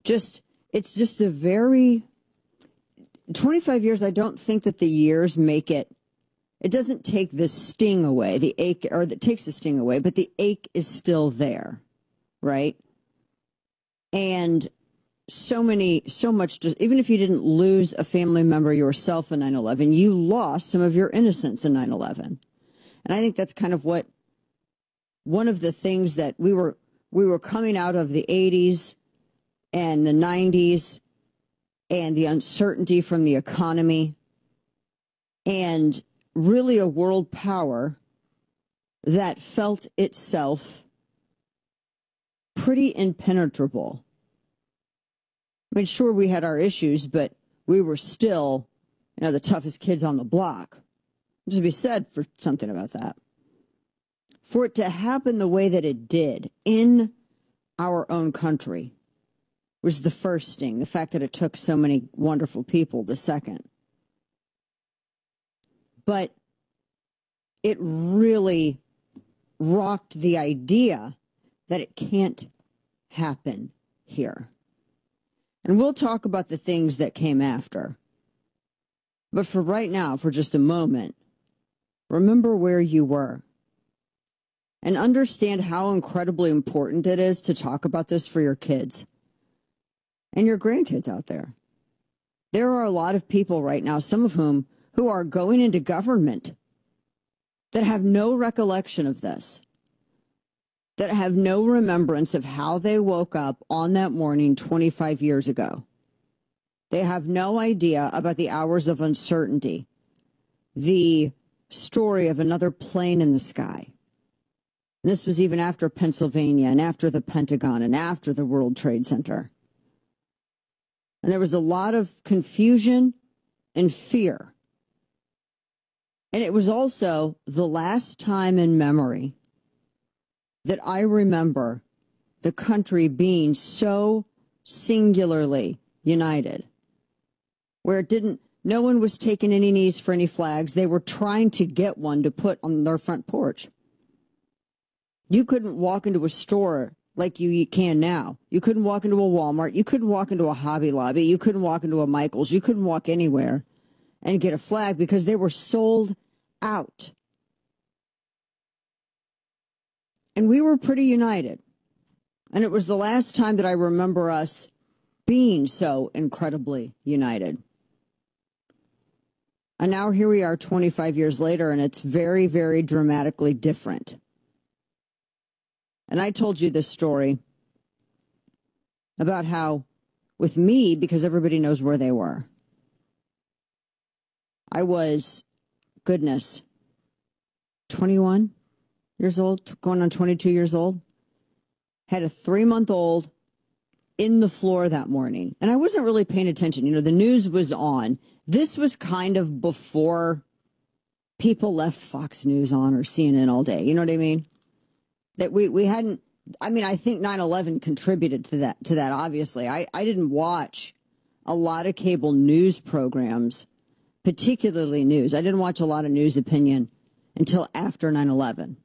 it's just a very 25 years. I don't think that the years make it. It doesn't take the sting away, the ache, or that takes the sting away, but the ache is still there, right? And so much, just, even if you didn't lose a family member yourself in 9/11, you lost some of your innocence in 9/11. And I think that's kind of one of the things that we were coming out of the 80s and the 90s and the uncertainty from the economy and really a world power that felt itself pretty impenetrable. I mean, sure, we had our issues, but we were still, the toughest kids on the block. There's to be said for something about that. For it to happen the way that it did in our own country was the first sting. The fact that it took so many wonderful people, the second. But it really rocked the idea that it can't happen here. And we'll talk about the things that came after. But for right now, for just a moment, remember where you were. And understand how incredibly important it is to talk about this for your kids and your grandkids out there. There are a lot of people right now, some of whom who are going into government that have no recollection of this, that have no remembrance of how they woke up on that morning 25 years ago. They have no idea about the hours of uncertainty, the story of another plane in the sky. And this was even after Pennsylvania and after the Pentagon and after the World Trade Center. And there was a lot of confusion and fear. And it was also the last time in memory that I remember the country being so singularly united, where no one was taking any knees for any flags. They were trying to get one to put on their front porch. You couldn't walk into a store like you can now. You couldn't walk into a Walmart. You couldn't walk into a Hobby Lobby. You couldn't walk into a Michael's. You couldn't walk anywhere and get a flag because they were sold out. And we were pretty united. And it was the last time that I remember us being so incredibly united. And now here we are 25 years later, and it's very, very dramatically different. And I told you this story about how, with me, because everybody knows where they were, I was, 21 years old, going on 22 years old, had a 3-month-old in the floor that morning. And I wasn't really paying attention. The news was on. This was kind of before people left Fox News on or CNN all day. You know what I mean? That we hadn't, I think 9/11 contributed to that, obviously. I didn't watch a lot of cable news programs, particularly news. I didn't watch a lot of news opinion until after 9/11.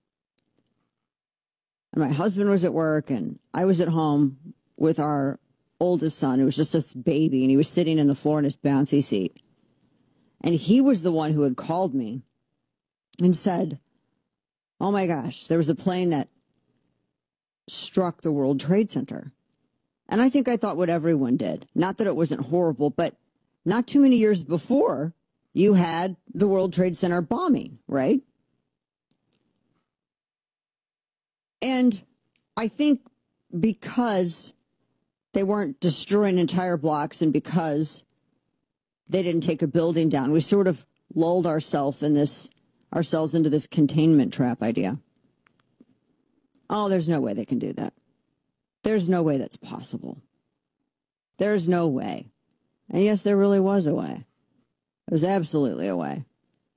And my husband was at work, and I was at home with our oldest son, who was just a baby, and he was sitting in the floor in his bouncy seat. And he was the one who had called me and said, oh my gosh, there was a plane that struck the World Trade Center. And I think I thought what everyone did. Not that it wasn't horrible, but not too many years before, you had the World Trade Center bombing, right? And I think because they weren't destroying entire blocks and because they didn't take a building down, we sort of lulled ourselves into this containment trap idea. Oh, there's no way they can do that. There's no way that's possible. There's no way. And yes, there really was a way. There was absolutely a way.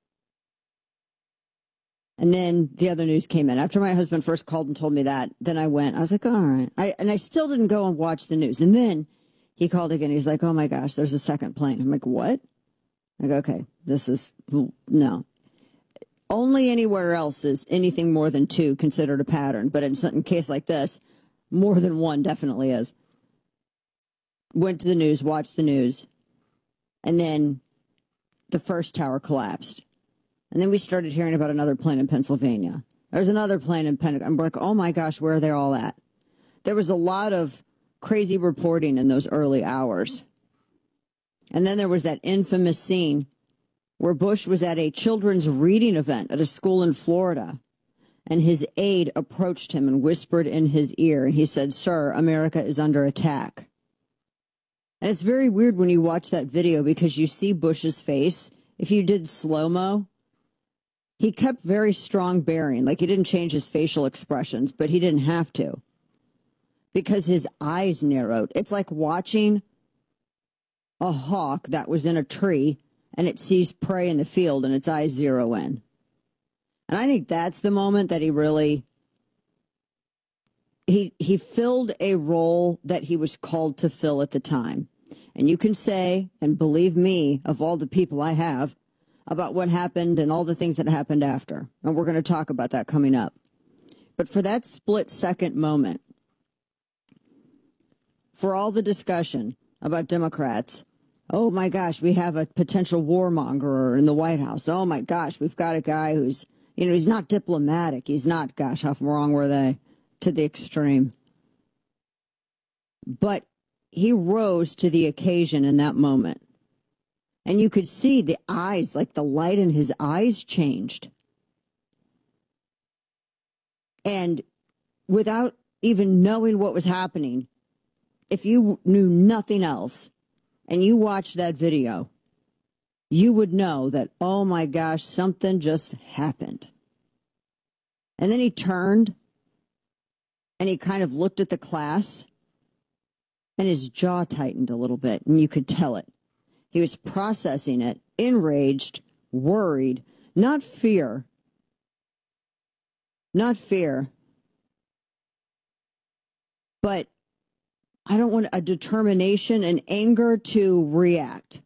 And then the other news came in. After my husband first called and told me that, then I went. I was like, all right. And I still didn't go and watch the news. And then he called again. He's like, oh, my gosh, there's a second plane. I'm like, what? I go, okay, no. Only anywhere else is anything more than 2 considered a pattern. But in a case like this, more than 1 definitely is. went to the news, watched the news, and then the first tower collapsed. And then we started hearing about another plane in Pennsylvania. There's another plane in Pentagon. I'm like, oh my gosh, where are they all at? There was a lot of crazy reporting in those early hours. And then there was that infamous scene where Bush was at a children's reading event at a school in Florida, and his aide approached him and whispered in his ear, and he said, "Sir, America is under attack." And it's very weird when you watch that video because you see Bush's face. If you did slow-mo, he kept very strong bearing. Like, he didn't change his facial expressions, but he didn't have to because his eyes narrowed. It's like watching a hawk that was in a tree and it sees prey in the field and its eyes zero in. And I think that's the moment that he really, he filled a role that he was called to fill at the time. And you can say, and believe me, of all the people I have, about what happened and all the things that happened after. And we're going to talk about that coming up. But for that split-second moment, for all the discussion about Democrats, oh my gosh, we have a potential warmonger in the White House. Oh my gosh, we've got a guy who's, he's not diplomatic. He's not, gosh, how wrong were they? To the extreme. But he rose to the occasion in that moment. And you could see the eyes, like the light in his eyes changed. And without even knowing what was happening, if you knew nothing else and you watched that video, you would know that, oh my gosh, something just happened. And then he turned and he kind of looked at the class and his jaw tightened a little bit, and you could tell it. He was processing it, enraged, worried, not fear. Not fear. But I don't want a determination and anger to react.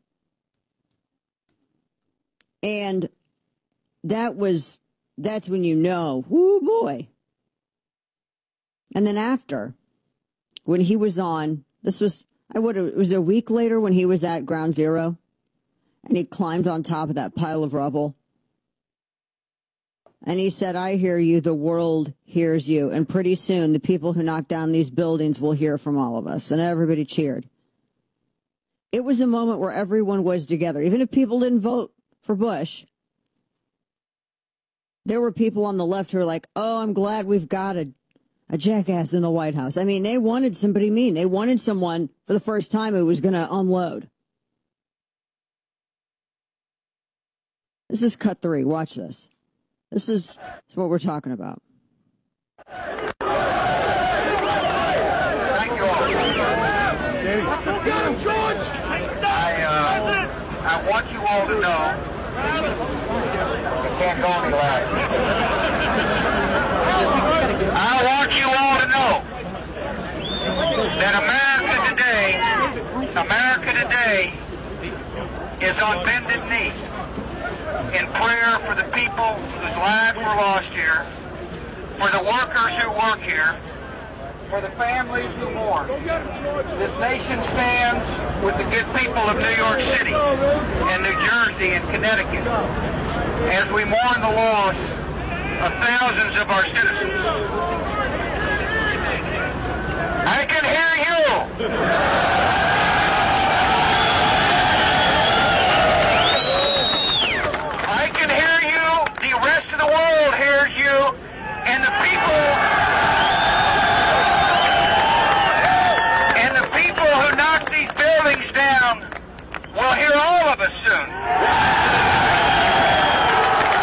And that's when you know, whoo boy. And then after, when he was on, it was a week later when he was at Ground Zero, and he climbed on top of that pile of rubble. And he said, "I hear you, the world hears you. And pretty soon the people who knock down these buildings will hear from all of us." And everybody cheered. It was a moment where everyone was together. Even if people didn't vote for Bush, there were people on the left who were like, "Oh, I'm glad we've got a jackass in the White House." I mean, they wanted somebody mean. They wanted someone for the first time who was going to unload. This is cut 3. Watch this. This is what we're talking about. Thank you all. George! I want you all to know you can't go any louder. I want you all to know that America today is on bended knee in prayer for the people whose lives were lost here, for the workers who work here, for the families who mourn. This nation stands with the good people of New York City and New Jersey and Connecticut as we mourn the loss of thousands of our citizens. I can hear you. I can hear you. The rest of the world hears you. And the people who knock these buildings down will hear all of us soon.